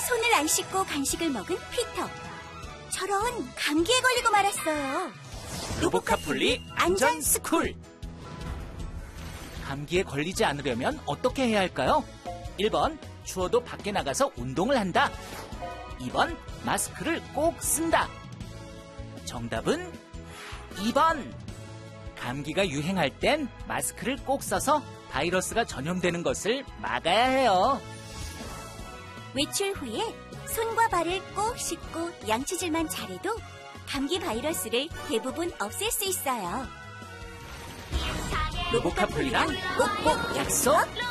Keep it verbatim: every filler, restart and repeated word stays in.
손을 안 씻고 간식을 먹은 피터. 저런, 감기에 걸리고 말았어요. 로보카폴리 안전스쿨. 감기에 걸리지 않으려면 어떻게 해야 할까요? 일 번, 추워도 밖에 나가서 운동을 한다. 이 번, 마스크를 꼭 쓴다. 정답은 이 번. 감기가 유행할 땐 마스크를 꼭 써서 바이러스가 전염되는 것을 막아야 해요. 외출 후에 손과 발을 꼭 씻고 양치질만 잘해도 감기 바이러스를 대부분 없앨 수 있어요. 로보카폴리랑 꼭꼭 약속!